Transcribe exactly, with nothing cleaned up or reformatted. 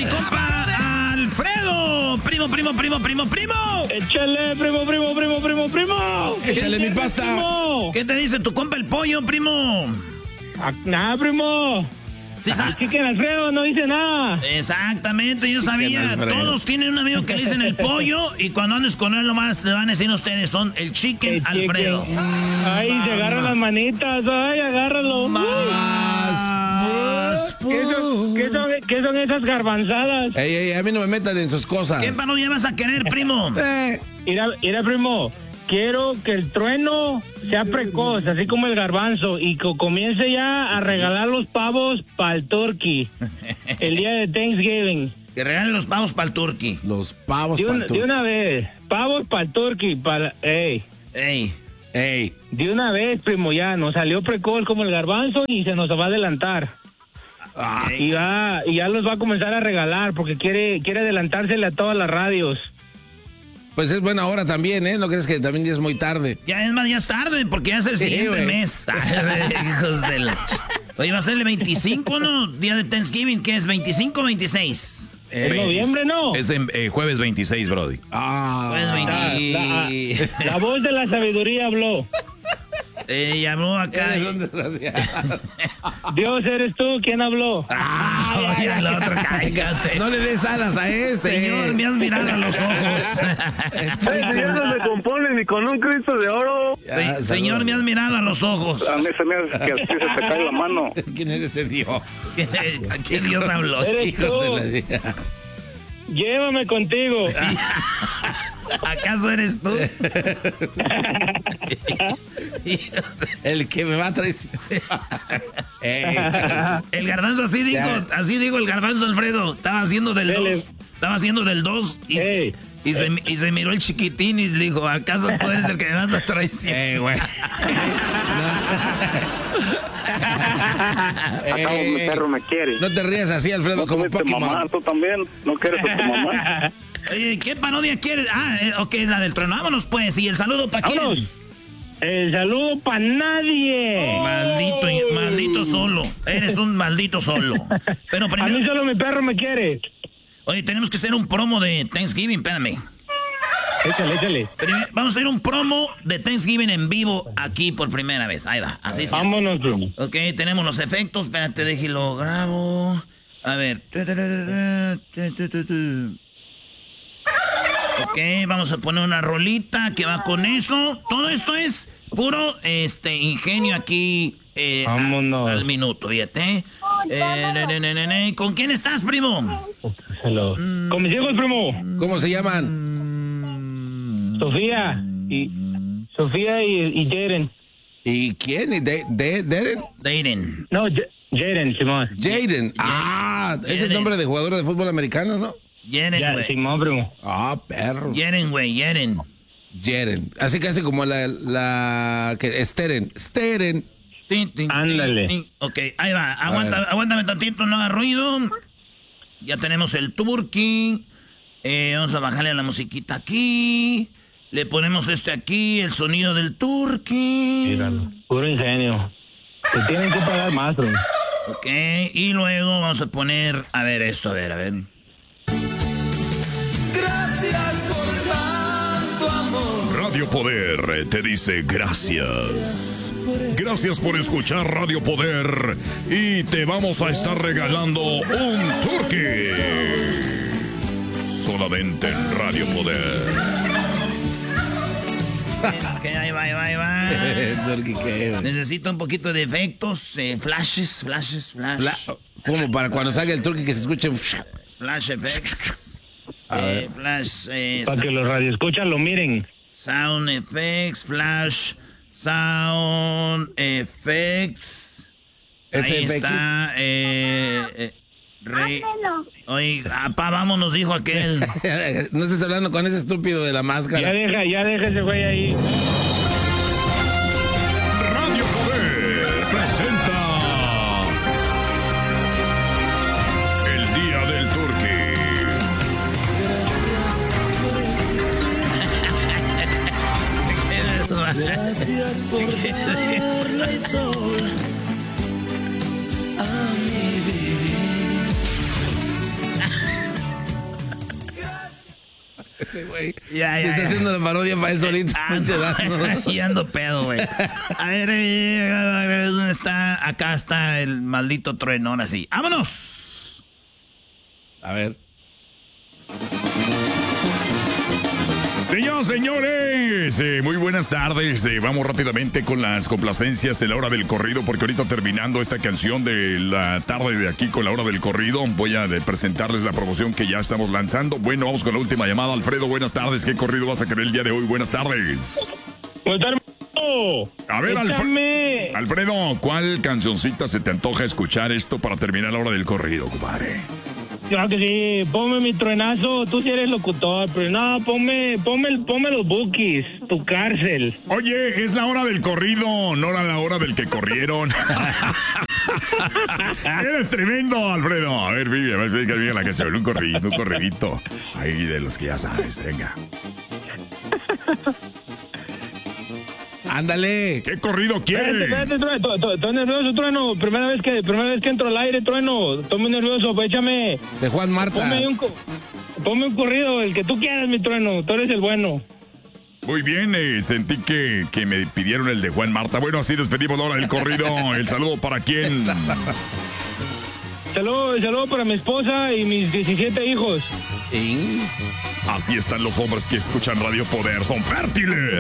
mi compa Alfredo. Primo, primo, primo, primo, primo. Échale, primo, primo, primo, primo, primo. Échale mi pasta. Primo? ¿Qué te dice tu compa el pollo, primo? Ah, nada, primo. Sí, sa- Así que Alfredo no dice nada. Exactamente, yo sabía. Todos tienen un amigo que le dicen el pollo y cuando andes con él nomás te van a decir ustedes son el chicken El Alfredo. chicken. Ay, se agarran las manitas. Ay, agárralo. Más. ¿Qué son, qué, son, ¿Qué son esas garbanzadas? Ey, ey, a mí no me metan en sus cosas. ¿Qué pano ya vas a querer, primo? Eh, Mira, mira, primo. Quiero que el trueno sea precoz, así como el garbanzo, y que comience ya a regalar los pavos para el turkey el día de Thanksgiving. Que regalen los pavos para el turkey. los pavos De, un- para tu... de una vez, pavos para el turkey, para... Ey, Ey. Ey, de una vez, primo, ya nos salió precoz como el garbanzo y se nos va a adelantar. ah, Y, va, y ya los va a comenzar a regalar porque quiere, quiere adelantársele a todas las radios. pues es buena hora también, ¿eh? ¿No crees que también ya es muy tarde? Ya es más, ya es tarde porque ya es el Sí, siguiente güey. mes. Hijos de la... Oye, va a ser el veinticinco, ¿no? Día de Thanksgiving, ¿qué es? ¿veinticinco o veintiséis? ¿Es noviembre, no? Es en, eh, jueves veintiséis, Brody. Ah, Pues La, veinte... la- la voz de la sabiduría habló. Eh, llamó acá. eres un desgraciado. Dios, ¿eres tú? ¿Quién habló? Ah, oye, el otro, cállate. No le des alas a este. Señor, me has mirado a los ojos. Ya no se compone ni con un Cristo de oro. Ya, Se- señor, me has mirado a los ojos. A mí se me hace que así se te cae la mano. ¿Quién es este Dios? ¿A qué Dios habló? Eres Hijos tú. de la día. Llévame contigo. ¿Acaso eres tú? El que me va a traicionar. Ey, El garbanzo así dijo, Ya. así dijo el garbanzo Alfredo. Estaba haciendo del Dele. dos. Estaba haciendo del dos y, Ey. y, se, y se miró el chiquitín y le dijo, ¿acaso tú eres el que me vas a traicionar? ey, güey. Acabo mi Ey, perro me quiere. no te rías así, Alfredo, ¿No como tuviste mamá? Pokémon. ¿Tú también? ¿No quieres a tu mamá? Oye, ¿qué parodia quieres? Ah, eh, ok, la del trueno. Vámonos pues. ¿Y el saludo para quién? Vámonos. El saludo para nadie. Maldito, maldito solo. Eres un maldito solo. Pero A mí primero, solo mi perro me quiere. oye, tenemos que hacer un promo de Thanksgiving, espérame. Échale, échale. Primer- vamos a hacer un promo de Thanksgiving en vivo aquí por primera vez. Ahí va, así se hace. Vámonos, primo. Ok, tenemos los efectos. Espérate, déjelo grabo. A ver. Ok, vamos a poner una rolita que va con eso. Todo esto es puro este ingenio aquí eh, a- Vámonos. al minuto, fíjate. Eh, ne, ne, ne, ne, ne. ¿Con quién estás, primo? Hello. Con mis hijos, primo. ¿Cómo se llaman? Sofía y Sofía y, y Jaden. ¿Y quién? ¿Y de, de, Deren? Daiden. No, J- Jaden, Simón. Jaden. Ah, ese es Jaden. el nombre de jugador de fútbol americano, ¿no? Yeren, Ya, güey. Simón, primo. Ah, perro. Yeren, güey, Yeren. Jaden. Así casi como la, la que Steren. Steren. Tin, tin, Ándale. tin, tin. Ok, ahí va. Aguanta, ver. aguántame tantito, no haga ruido. Ya tenemos el turkey. Eh, vamos a bajarle a la musiquita aquí. Le ponemos este aquí, el sonido del turkey. Míralo. Puro ingenio. Te tienen que pagar más, primo. Ok, y luego vamos a poner, a ver esto, a ver, a ver. Radio Poder te dice gracias. Gracias por escuchar Radio Poder y te vamos a estar regalando un turkey. Solamente en Radio Poder. Ok, ahí va, ahí va, ahí va. Turkey, ¿qué? Necesito un poquito de efectos, eh, flashes, flashes, flash. La- como para cuando salga el turkey que se escuche. Flash effects. Eh, flash, eh, Para que los radioescuchas lo miren. sound effects, flash, sound effects. ¿Ese Ahí F X? está. Eh, eh, re- Oye, apá, vámonos, dijo aquel. No estés hablando con ese estúpido de la Ya máscara. deja, ya deja ese güey ahí. Radio Poder presenta el Día del Turkey. Gracias por darle el sol a mi vivir. Este güey. Ya, ya, está ya. haciendo la parodia para él solito. Y ando pedo, güey. A ver, eh, a ver, ¿dónde está? Acá está el maldito truenón así. ¡Vámonos! A ver. Señoras, señores, eh, muy buenas tardes. Eh, vamos rápidamente con las complacencias en la hora del corrido, porque ahorita terminando esta canción de la tarde de aquí con la hora del corrido, voy a de presentarles la promoción que ya estamos lanzando. Bueno, vamos con la última llamada. Alfredo, buenas tardes. ¿Qué corrido vas a querer el día de hoy? Buenas tardes. Pues, hermano, A ver, Alfredo, échame. Alfredo, ¿cuál cancioncita se te antoja escuchar esto para terminar la hora del corrido, compadre? Claro que sí, ponme mi truenazo, tú sí eres locutor, pero no, ponme, ponme, ponme los bookies, tu cárcel. Oye, es la hora del corrido, no era la hora del que corrieron. Eres tremendo, Alfredo. A ver, vive, a ver, vive, vive la canción, un corridito, un corridito. Ahí de los que ya sabes, venga. Ándale. ¿Qué corrido quiere? Espérate, espérate, trueno, to- to- estoy nervioso, trueno, primera vez que, primera vez que entro al aire, trueno, estoy muy nervioso, pues échame, De Juan Marta. ponme un, co- ponme un corrido, el que tú quieras, mi trueno, tú eres el bueno. Muy bien, eh, sentí que, que me pidieron el de Juan Marta. Bueno, así despedimos la hora del corrido. El saludo para quién. Saludos, saludos para mi esposa y mis diecisiete hijos. ¿Sí? Así están los hombres que escuchan Radio Poder. Son fértiles.